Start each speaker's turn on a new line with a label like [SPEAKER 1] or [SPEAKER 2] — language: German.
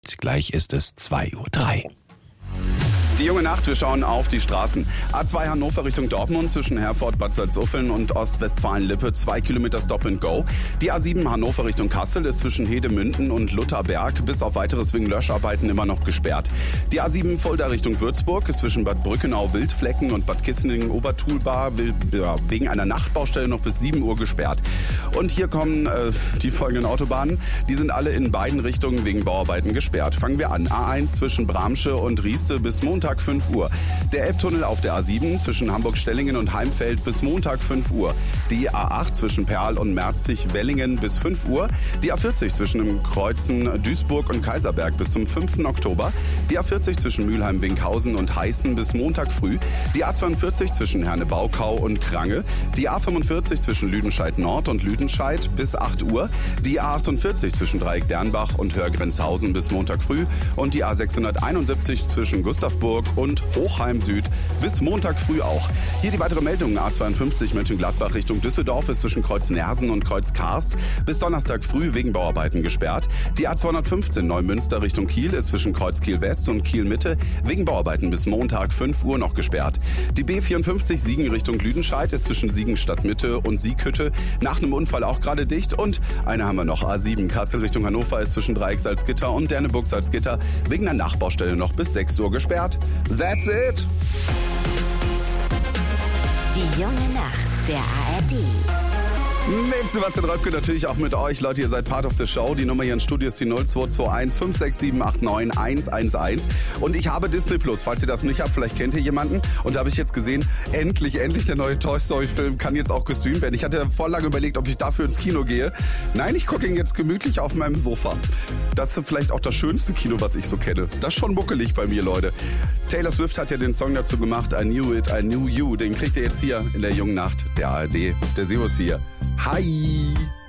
[SPEAKER 1] Gleich ist es 2:03 Uhr.
[SPEAKER 2] Die junge Nacht, wir schauen auf die Straßen. A2 Hannover Richtung Dortmund zwischen Herford, Bad Salzuffeln und Ostwestfalen-Lippe 2 Kilometer Stop and Go. Die A7 Hannover Richtung Kassel ist zwischen Hedemünden und Lutherberg bis auf weiteres wegen Löscharbeiten immer noch gesperrt. Die A7 Fulda Richtung Würzburg ist zwischen Bad Brückenau Wildflecken und Bad Kissingen-Obertulbar wegen einer Nachtbaustelle noch bis 7 Uhr gesperrt. Und hier kommen die folgenden Autobahnen. Die sind alle in beiden Richtungen wegen Bauarbeiten gesperrt. Fangen wir an. A1 zwischen Bramsche und Rieste bis Montag 5 Uhr. Der Elbtunnel auf der A7 zwischen Hamburg-Stellingen und Heimfeld bis Montag 5 Uhr. Die A8 zwischen Perl und Merzig-Wellingen bis 5 Uhr. Die A40 zwischen dem Kreuzen Duisburg und Kaiserberg bis zum 5. Oktober. Die A40 zwischen Mülheim-Winkhausen und Heißen bis Montag früh. Die A42 zwischen Herne-Baukau und Krange. Die A45 zwischen Lüdenscheid Nord und Lüdenscheid bis 8 Uhr. Die A48 zwischen Dreieck-Dernbach und Hörgrenzhausen bis Montag früh. Und die A671 zwischen Gustavsburg und Hochheim Süd bis Montag früh auch. Hier die weitere Meldung. A52 Mönchengladbach Richtung Düsseldorf ist zwischen Kreuz Nersen und Kreuz Karst bis Donnerstag früh wegen Bauarbeiten gesperrt. Die A215 Neumünster Richtung Kiel ist zwischen Kreuz Kiel West und Kiel Mitte wegen Bauarbeiten bis Montag 5 Uhr noch gesperrt. Die B54 Siegen Richtung Lüdenscheid ist zwischen Siegen Stadtmitte und Sieghütte nach einem Unfall auch gerade dicht. Und eine haben wir noch. A7 Kassel Richtung Hannover ist zwischen Dreieck Salzgitter und Derneburg Salzgitter wegen einer Nachbaustelle noch bis 6 Uhr gesperrt. That's it.
[SPEAKER 3] Die junge Nacht der ARD.
[SPEAKER 2] Mit Sebastian Röpke natürlich auch mit euch. Leute, ihr seid part of the show. Die Nummer hier im Studio ist die 0221 567 89 111. Und ich habe Disney Plus, falls ihr das nicht habt, vielleicht kennt ihr jemanden. Und da habe ich jetzt gesehen, endlich der neue Toy Story Film kann jetzt auch gestreamt werden. Ich hatte voll lange überlegt, ob ich dafür ins Kino gehe. Nein, ich gucke ihn jetzt gemütlich auf meinem Sofa. Das ist vielleicht auch das schönste Kino, was ich so kenne. Das ist schon muckelig bei mir, Leute. Taylor Swift hat ja den Song dazu gemacht, I Knew It, I Knew You. Den kriegt ihr jetzt hier in der jungen Nacht der ARD. Der Servus hier. Hi!